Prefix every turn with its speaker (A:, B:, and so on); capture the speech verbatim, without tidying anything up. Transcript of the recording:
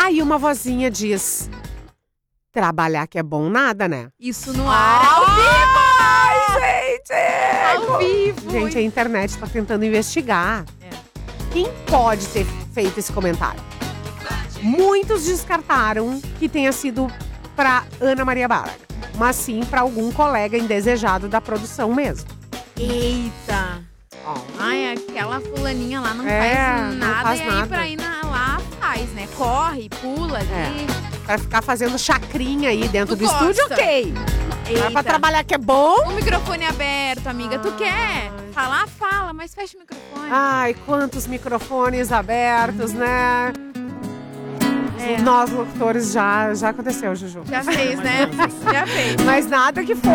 A: Aí uma vozinha diz: trabalhar que é bom nada, né?
B: Isso no ar, ao vivo!
A: Ai, gente!
B: Ao vivo!
A: Gente, a internet tá tentando investigar.
B: É.
A: Quem pode ter feito esse comentário? Muitos descartaram que tenha sido pra Ana Maria Braga, mas sim pra algum colega indesejado da produção mesmo.
B: Eita!
A: Ó,
B: Ai, aquela fulaninha lá não
A: É,
B: faz
A: não
B: nada.
A: faz
B: e aí
A: nada.
B: pra ir na, lá faz, né? Corre, pula ali.
A: É. Pra ficar fazendo chacrinha aí dentro
B: Tu
A: do estúdio,
B: gosta?
A: ok.
B: Eita.
A: Mas pra trabalhar que é bom.
B: O microfone aberto, amiga. Tu
A: Ai.
B: quer falar? Fala, mas fecha o microfone.
A: Ai, quantos microfones abertos, né?
B: É.
A: Nós, locutores, já, já aconteceu, Juju.
B: Já fez, né? Já fez.
A: Mas nada que for